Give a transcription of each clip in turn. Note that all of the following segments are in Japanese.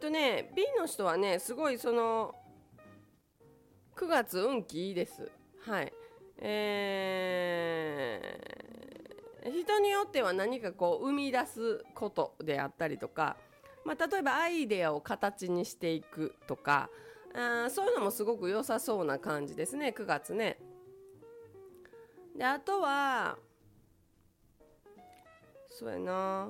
B の人はね、すごいその9月運気いいです。はい。人によっては何かこう生み出すことであったりとか、例えばアイデアを形にしていくとか、そういうのもすごく良さそうな感じですね、9月ね。で、あとはそうやな、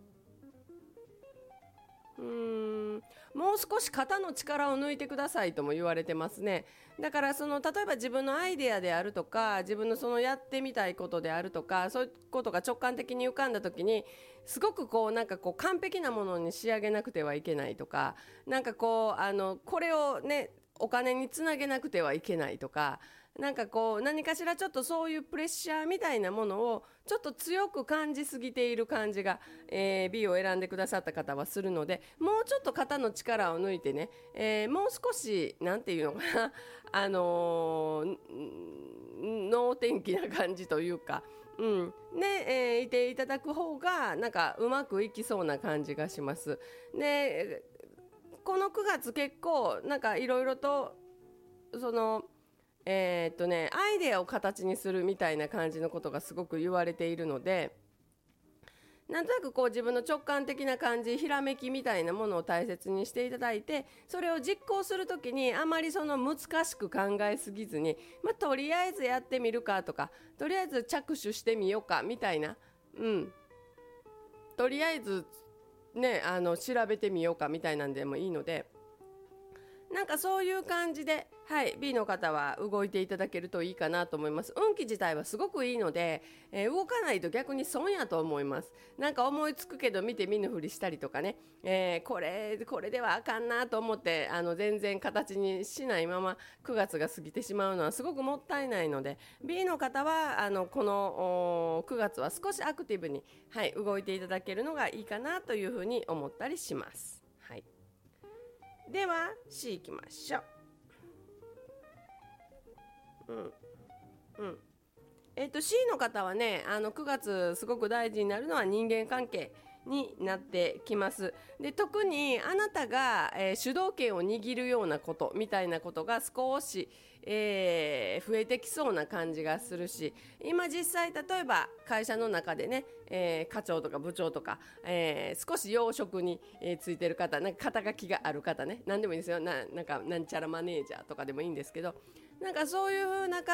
もう少し肩の力を抜いてくださいとも言われてますね。だから例えば自分のアイデアであるとか、自分のそのやってみたいことであるとか、そういうことが直感的に浮かんだ時に、すごく完璧なものに仕上げなくてはいけないとか、これをね、お金につなげなくてはいけないとか、何かしらちょっとそういうプレッシャーみたいなものをちょっと強く感じすぎている感じが、B を選んでくださった方はするので、もうちょっと肩の力を抜いてね、もう少しなんていうのかな、能天気な感じというか、いていただく方がうまくいきそうな感じがします。で、この9月結構いろいろとアイデアを形にするみたいな感じのことがすごく言われているので、なんとなく自分の直感的な感じ、ひらめきみたいなものを大切にしていただいて、それを実行するときにあまり難しく考えすぎずに、とりあえずやってみるかとか、とりあえず着手してみようかみたいな、とりあえずね、調べてみようかみたいなんでもいいので、そういう感じで、はい、B の方は動いていただけるといいかなと思います。運気自体はすごくいいので、動かないと逆に損やと思います。思いつくけど見て見ぬふりしたりとかね、これではあかんなと思って全然形にしないまま9月が過ぎてしまうのはすごくもったいないので、 B の方はこの9月は少しアクティブに、はい、動いていただけるのがいいかなというふうに思ったりします。はい、では C いきましょう。C の方はね、9月すごく大事になるのは人間関係になってきます。で、特にあなたが、主導権を握るようなことみたいなことが少し、増えてきそうな感じがするし、今実際例えば会社の中でね、課長とか部長とか、少し要職に、ついてる方、肩書きがある方ね、何でもいいですよ。なんちゃらマネージャーとかでもいいんですけど、そういう風な